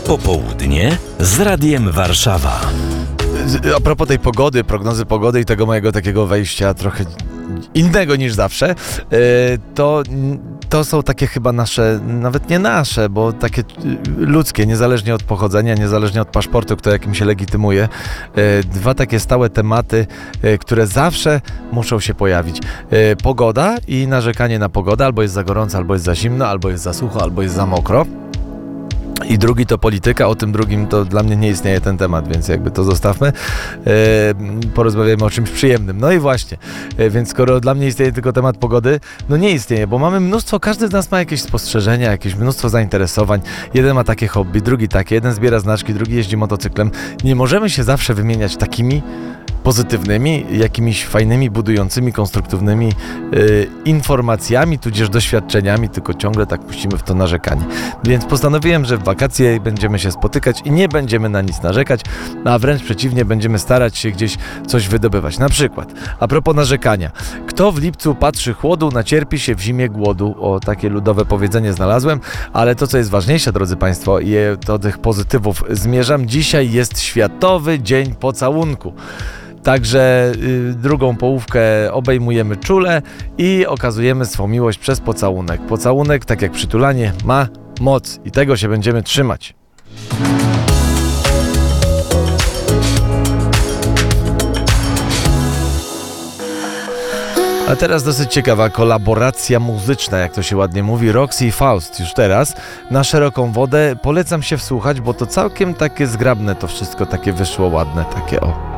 Popołudnie z Radiem Warszawa. A propos tej pogody, prognozy pogody i tego mojego takiego wejścia trochę innego niż zawsze, to są takie chyba nasze, nawet nie nasze, bo takie ludzkie, niezależnie od pochodzenia, niezależnie od paszportu, kto jakim się legitymuje. Dwa takie stałe tematy, które zawsze muszą się pojawić. Pogoda i narzekanie na pogodę, albo jest za gorąco, albo jest za zimno, albo jest za sucho, albo jest za mokro. I drugi to polityka, o tym drugim to dla mnie nie istnieje ten temat, więc jakby to zostawmy. Porozmawiajmy o czymś przyjemnym. No i właśnie, więc skoro dla mnie istnieje tylko temat pogody, no nie istnieje, bo mamy mnóstwo, każdy z nas ma jakieś spostrzeżenia, jakieś mnóstwo zainteresowań. Jeden ma takie hobby, drugi takie, jeden zbiera znaczki, drugi jeździ motocyklem. Nie możemy się zawsze wymieniać takimi pozytywnymi, jakimiś fajnymi, budującymi, konstruktywnymi informacjami, tudzież doświadczeniami, tylko ciągle tak puścimy w to narzekanie. Więc postanowiłem, że w wakacje będziemy się spotykać i nie będziemy na nic narzekać, a wręcz przeciwnie, będziemy starać się gdzieś coś wydobywać. Na przykład, a propos narzekania. Kto w lipcu patrzy chłodu, nacierpi się w zimie głodu. O, takie ludowe powiedzenie znalazłem, ale to, co jest ważniejsze, drodzy Państwo, i do tych pozytywów zmierzam, dzisiaj jest Światowy Dzień Pocałunku. Także drugą połówkę obejmujemy czule i okazujemy swą miłość przez pocałunek. Pocałunek, tak jak przytulanie, ma moc i tego się będziemy trzymać. A teraz dosyć ciekawa kolaboracja muzyczna, jak to się ładnie mówi, Roxy i Faust już teraz na szeroką wodę. Polecam się wsłuchać, bo to całkiem takie zgrabne to wszystko, takie wyszło ładne, takie o.